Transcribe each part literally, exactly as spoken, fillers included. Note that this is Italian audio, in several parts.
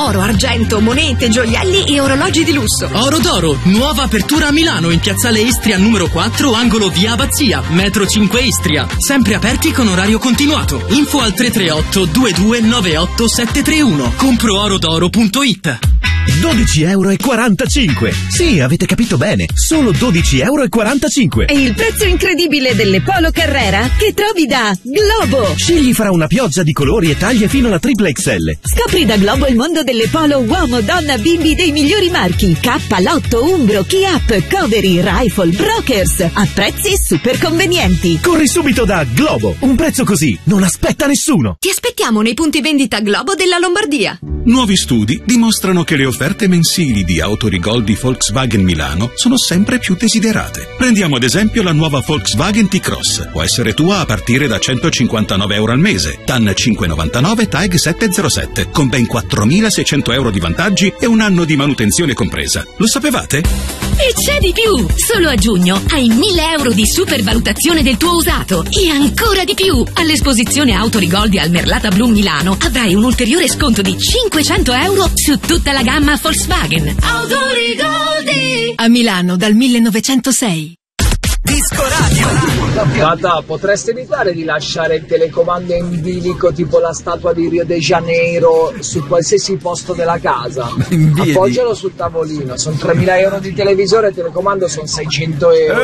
oro, argento, monete, gioielli e orologi di lusso. Oro d'Oro, nuova apertura a Milano in piazzale Istria numero quattro, angolo via Abbazia, metro cinque Istria. Sempre aperti con orario continuato. Info al tre tre otto due due nove otto sette tre uno. compro oro d'oro punto it. dodici euro e quarantacinque. Sì, avete capito bene, solo dodici euro e quarantacinque. È il prezzo incredibile delle Polo Carrera che trovi da Globo. Scegli fra una pioggia di colori e taglie fino alla triple X L. Scopri da Globo il mondo delle Polo uomo, donna, bimbi dei migliori marchi. K, Lotto, Umbro, Chi-Up, Covery, Rifle, Brokers. A prezzi super convenienti. Corri subito da Globo. Un prezzo così non aspetta nessuno. Ti aspettiamo nei punti vendita Globo della Lombardia. Nuovi studi dimostrano che le offerte mensili di Autorigol di Volkswagen Milano sono sempre più desiderate. Prendiamo ad esempio la nuova Volkswagen T-Cross. Può essere tua a partire da centocinquantanove euro al mese. T A N cinque virgola novantanove, T A G settecentosette, con ben quattromilaseicento euro di vantaggi e un anno di manutenzione compresa. Lo sapevate? E c'è di più! Solo a giugno hai mille euro di supervalutazione del tuo usato e ancora di più! All'esposizione Autorigoldi al Merlata Blu Milano avrai un ulteriore sconto di cinquecento euro su tutta la gamma Volkswagen. Autorigoldi! A Milano dal millenovecentosei. Disco Radio. Tata, potreste evitare di lasciare il telecomando in bilico tipo la statua di Rio de Janeiro su qualsiasi posto della casa? Appoggialo sul tavolino, sono tremila euro di televisore e telecomando sono seicento euro.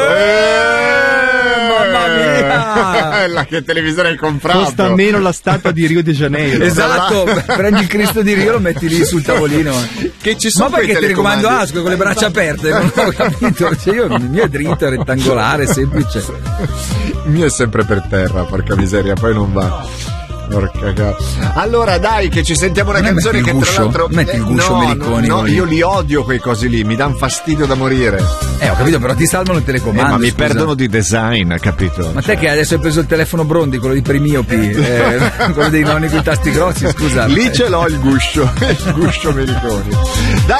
Eh, mamma mia! La che televisore hai comprato? Costa meno la statua di Rio de Janeiro. Esatto, prendi il Cristo di Rio e lo metti lì sul tavolino. Che ci sono? Ma perché telecomando asco con le braccia aperte? Non ho capito. Cioè io, il mio è dritto, è rettangolare, semplice. Il mio è sempre per terra, porca miseria, poi non va. Porca cazzo. Allora dai, che ci sentiamo una non canzone che guscio, tra l'altro metti il guscio, no, Mericoni, no, no, io li odio quei cosi lì, mi danno fastidio da morire. Eh, ho capito, però ti salvano il telecomando. Eh, ma mi scusa. perdono di design, capito? Ma te che adesso hai preso il telefono Brondi, quello di Primiopi, eh, quello dei nonni con i tasti grossi, scusa. Lì ce l'ho il guscio, il guscio Mericoni. Dai.